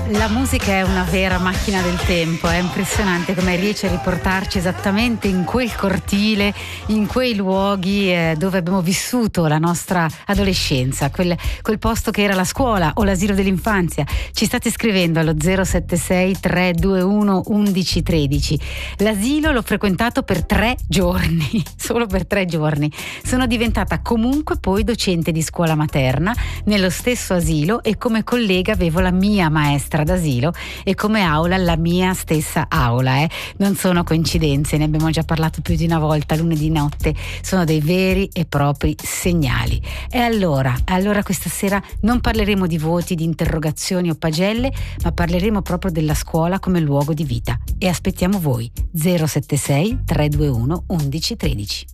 La musica è una vera macchina del tempo, è impressionante come riesce a riportarci esattamente in quel cortile, in quei luoghi dove abbiamo vissuto la nostra adolescenza, quel posto che era la scuola o l'asilo dell'infanzia. Ci state scrivendo allo 076 321 1113. L'asilo l'ho frequentato per 3 giorni, solo per 3 giorni. Sono diventata comunque poi docente di scuola materna nello stesso asilo e come collega avevo la mia maestra d'asilo e come aula la mia stessa aula. Non sono coincidenze, ne abbiamo già parlato più di una volta lunedì notte, sono dei veri e propri segnali. E allora questa sera non parleremo di voti, di interrogazioni o pagelle, ma parleremo proprio della scuola come luogo di vita e aspettiamo voi. 076 321 1113.